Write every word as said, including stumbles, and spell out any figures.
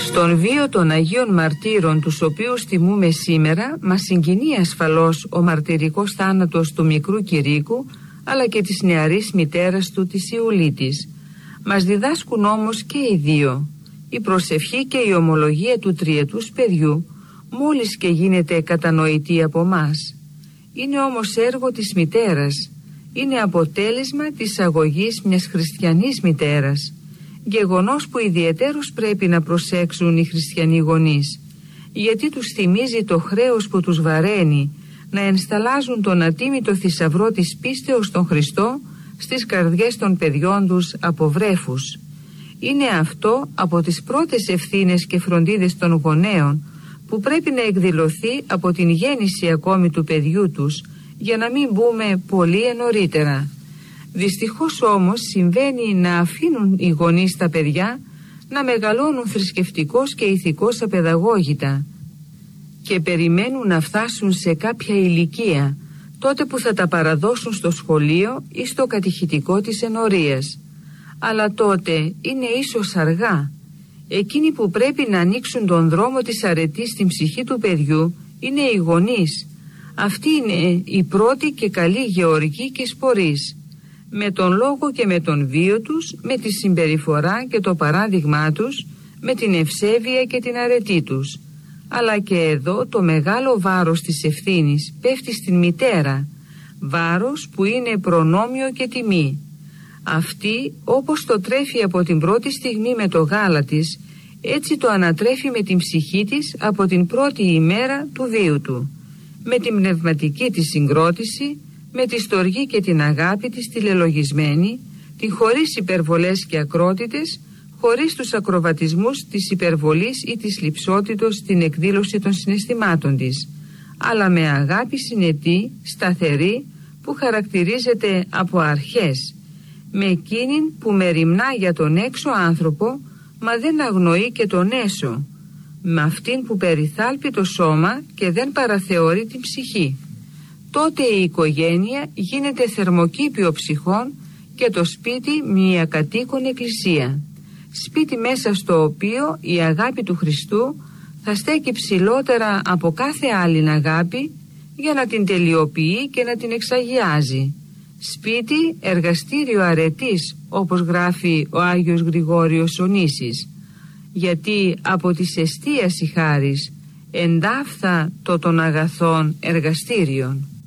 Στον βίο των Αγίων Μαρτύρων, τους οποίους τιμούμε σήμερα, μας συγκινεί ασφαλώς ο μαρτυρικός θάνατος του μικρού Κηρύκου, αλλά και της νεαρής μητέρας του, της Ιουλίτης. Μας διδάσκουν όμως και οι δύο, η προσευχή και η ομολογία του τριετούς παιδιού, μόλις και γίνεται κατανοητή από μας. Είναι όμως έργο της μητέρας, είναι αποτέλεσμα της αγωγής μιας χριστιανής μητέρας, γεγονός που ιδιαιτέρως πρέπει να προσέξουν οι χριστιανοί γονείς, γιατί τους θυμίζει το χρέος που τους βαραίνει να ενσταλάζουν τον ατίμητο θησαυρό της πίστεως στον Χριστό στις καρδιές των παιδιών τους από βρέφους. Είναι αυτό από τις πρώτες ευθύνες και φροντίδες των γονέων που πρέπει να εκδηλωθεί από την γέννηση ακόμη του παιδιού τους, για να μην μπούμε πολύ νωρίτερα. Δυστυχώς όμως συμβαίνει να αφήνουν οι γονείς τα παιδιά να μεγαλώνουν θρησκευτικώς και ηθικώς απαιδαγώγητα και περιμένουν να φτάσουν σε κάποια ηλικία, τότε που θα τα παραδώσουν στο σχολείο ή στο κατηχητικό της ενορίας. Αλλά τότε είναι ίσως αργά. Εκείνοι που πρέπει να ανοίξουν τον δρόμο της αρετής στην ψυχή του παιδιού είναι οι γονείς. Αυτοί είναι οι πρώτοι και καλοί γεωργοί και σπορείς. Με τον λόγο και με τον βίο τους, με τη συμπεριφορά και το παράδειγμά τους, με την ευσέβεια και την αρετή τους. Αλλά και εδώ το μεγάλο βάρος της ευθύνης πέφτει στην μητέρα, βάρος που είναι προνόμιο και τιμή. Αυτή, όπως το τρέφει από την πρώτη στιγμή με το γάλα της, έτσι το ανατρέφει με την ψυχή της από την πρώτη ημέρα του βίου του, με την πνευματική της συγκρότηση, με τη στοργή και την αγάπη της τη λελογισμένη, την χωρίς υπερβολές και ακρότητες, χωρίς τους ακροβατισμούς της υπερβολής ή της λειψότητος στην εκδήλωση των συναισθημάτων της, αλλά με αγάπη συνετή, σταθερή, που χαρακτηρίζεται από αρχές, με εκείνην που μεριμνά για τον έξω άνθρωπο, μα δεν αγνοεί και τον έσω, με αυτήν που περιθάλπει το σώμα και δεν παραθεωρεί την ψυχή. Τότε η οικογένεια γίνεται θερμοκήπιο ψυχών και το σπίτι μια κατοίκον εκκλησία. Σπίτι μέσα στο οποίο η αγάπη του Χριστού θα στέκει ψηλότερα από κάθε άλλη αγάπη για να την τελειοποιεί και να την εξαγιάζει. Σπίτι εργαστήριο αρετής, όπως γράφει ο Άγιος Γρηγόριος ο Νήσης, γιατί από της εστίαση χάρις εντάφθα το των αγαθών εργαστήριων.